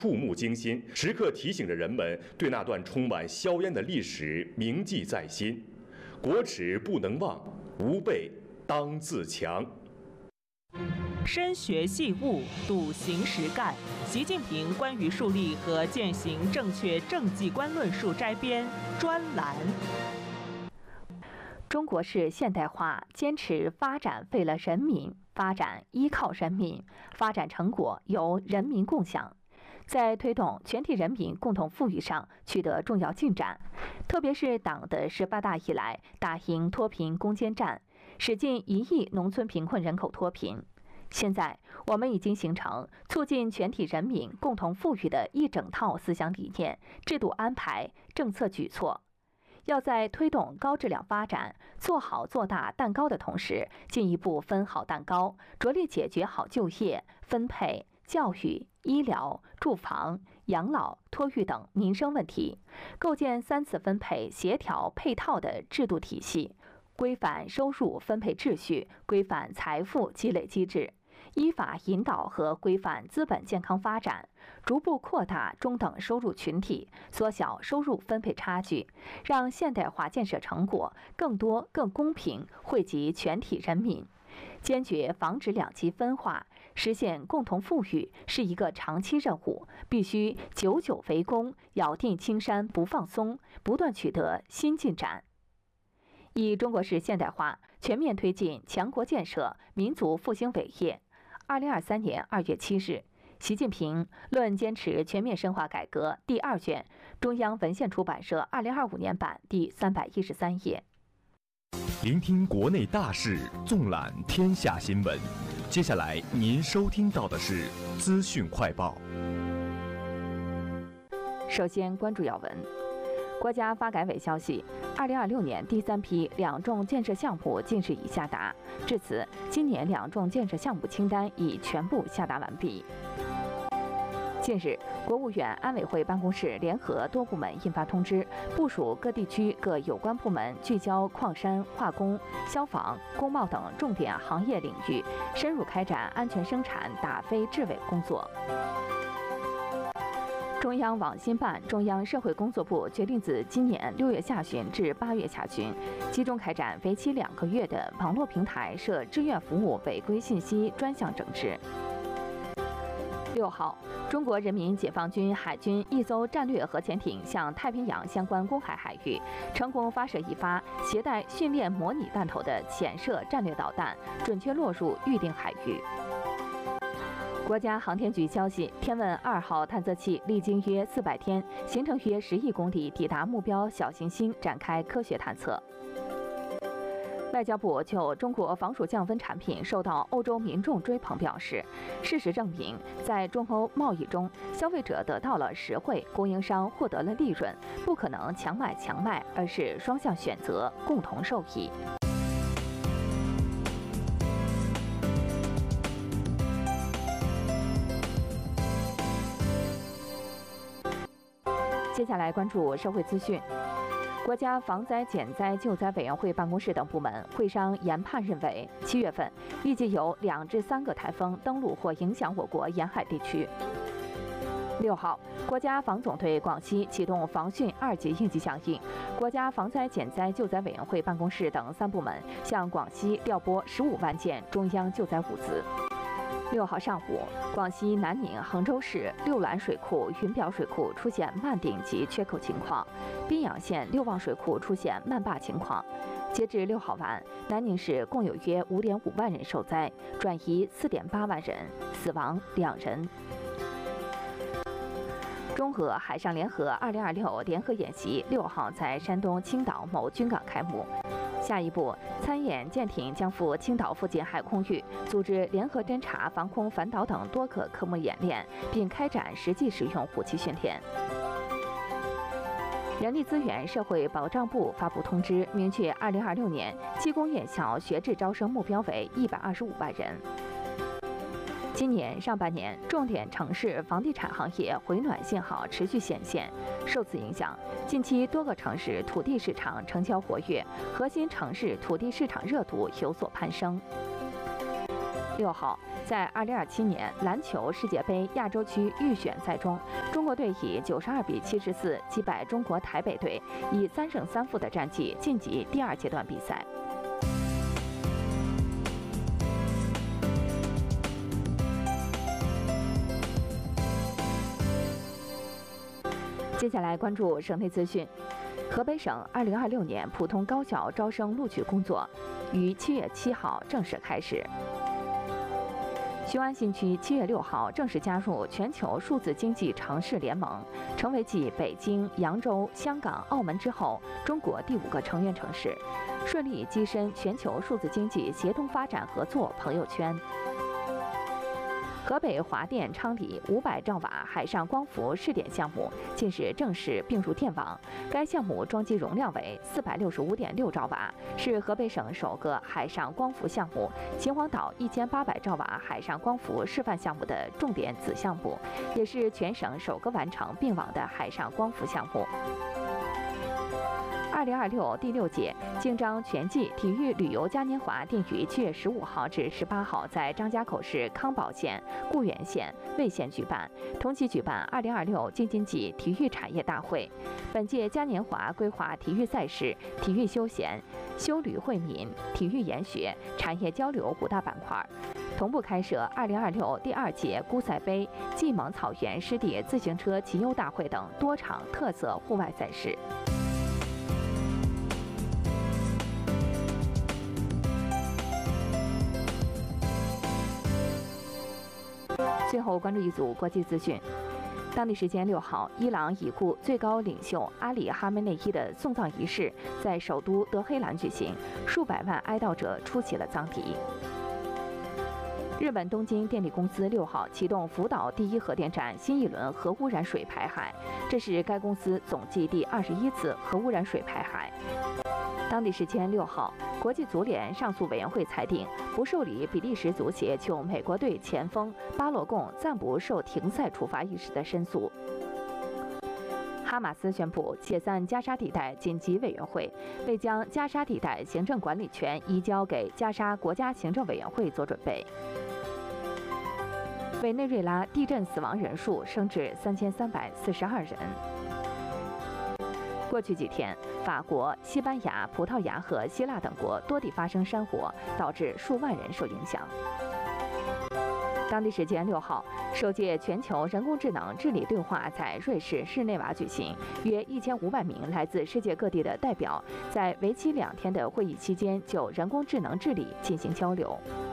触目惊心，时刻提醒着人们对那段充满硝烟的历史铭记在心。国耻不能忘，吾辈当自强。 深学细悟，笃行实干。习近平关于树立和践行正确政绩观论述摘编专栏。 中国式现代化坚持发展为了人民，发展依靠人民，发展成果由人民共享，在推动全体人民共同富裕上取得重要进展。特别是党的18大以来，打赢脱贫攻坚战，使近1亿农村贫困人口脱贫。现在，我们已经形成促进全体人民共同富裕的一整套思想理念、制度安排、政策举措。要在推动高质量发展、做好做大蛋糕的同时，进一步分好蛋糕，着力解决好就业、分配、教育、医疗、住房、养老、托育等民生问题，构建3次分配协调配套的制度体系，规范收入分配秩序，规范财富积累机制，依法引导和规范资本健康发展，逐步扩大中等收入群体，缩小收入分配差距，让现代化建设成果更多、更公平惠及全体人民。坚决防止两极分化，实现共同富裕是一个长期任务，必须久久围攻，咬定青山不放松，不断取得新进展。以中国式现代化全面推进强国建设民族复兴伟业。2023年2月7日，习近平《论坚持全面深化改革》第2卷，中央文献出版社2025年版第313页。 聆听国内大事，纵览天下新闻。接下来您收听到的是资讯快报。 首先关注要闻。国家发改委消息，2026年第3批两重建设项目近日已下达，至此，今年两重建设项目清单已全部下达完毕。近日，国务院安委会办公室联合多部门印发通知，部署各地区各有关部门聚焦矿山、化工、消防、工贸等重点行业领域，深入开展安全生产打非治伪工作。中央网信办、中央社会工作部决定自今年6月下旬至8月下旬，集中开展为期2个月的网络平台涉志愿服务违规信息专项整治。6号，中国人民解放军海军一艘战略核潜艇向太平洋相关公海海域成功发射一发携带训练模拟弹头的潜射战略导弹，准确落入预定海域。国家航天局消息，天问2号探测器历经约400天，行程约10亿公里，抵达目标小行星，展开科学探测。外交部就中国防暑降温产品受到欧洲民众追捧表示，事实证明，在中欧贸易中，消费者得到了实惠，供应商获得了利润，不可能强买强卖，而是双向选择，共同受益。接下来关注社会资讯。国家防灾减灾救灾委员会办公室等部门会商研判认为，7月份预计有2至3个台风登陆或影响我国沿海地区。6号，国家防总队广西启动防汛2级应急响应，国家防灾减灾救灾委员会办公室等3部门向广西调拨15万件中央救灾物资。6号上午，广西南宁、衡州市六兰水库、云表水库出现漫顶及缺口情况，宾阳县六旺水库出现漫坝情况。截至6号晚，南宁市共有约5.5万人受灾，转移4.8万人，死亡2人。中俄海上联合2026联合演习6号在山东青岛某军港开幕。下一步，参演舰艇将赴青岛附近海空域，组织联合侦察、防空、反导等多个科目演练，并开展实际使用武器训练。人力资源社会保障部发布通知，明确2026年技工院校学制招生目标为125万人。今年上半年，重点城市房地产行业回暖信号持续显现。受此影响，近期多个城市土地市场成交活跃，核心城市土地市场热度有所攀升。6号， 在2027年篮球世界杯亚洲区预选赛中，中国队以92比74击败中国台北队，以3胜3负的战绩晋级第2阶段比赛。接下来关注省内资讯。河北省2026年普通高校招生录取工作于7月7号正式开始。雄安新区7月6号正式加入全球数字经济城市联盟，成为继北京、扬州、香港、澳门之后，中国第5个成员城市，顺利跻身全球数字经济协同发展合作朋友圈。河北华电昌黎500兆瓦海上光伏试点项目近日正式并入电网，该项目装机容量为465.6兆瓦，是河北省首个海上光伏项目，秦皇岛1800兆瓦海上光伏示范项目的重点子项目，也是全省首个完成并网的海上光伏项目。2026第6届京张全季体育旅游嘉年华定于7月15号至18号在张家口市康保县、固原县、魏县举办，同期举办2026京津冀体育产业大会。本届嘉年华规划体育赛事、体育休闲、休旅惠民、体育研学、产业交流5大板块，同步开设2026第2届姑赛杯、蓟蒙草原湿地自行车骑游大会等多场特色户外赛事。最后关注一组国际资讯。当地时间6号，伊朗已故最高领袖阿里·哈梅内伊的送葬仪式在首都德黑兰举行，数百万哀悼者出席了葬礼。日本东京电力公司6号启动福岛第1核电站新一轮核污染水排海，这是该公司总计第21次核污染水排海。当地时间6号，国际足联上诉委员会裁定不受理比利时足协就美国队前锋巴洛贡暂不受停赛处罚一事的申诉。哈马斯宣布解散加沙地带紧急委员会，为将加沙地带行政管理权移交给加沙国家行政委员会做准备。委内瑞拉地震死亡人数升至3342人。过去几天，法国、西班牙、葡萄牙和希腊等国多地发生山火，导致数万人受影响。当地时间6号，首届全球人工智能治理对话在瑞士日内瓦举行，约1500名来自世界各地的代表在为期2天的会议期间就人工智能治理进行交流。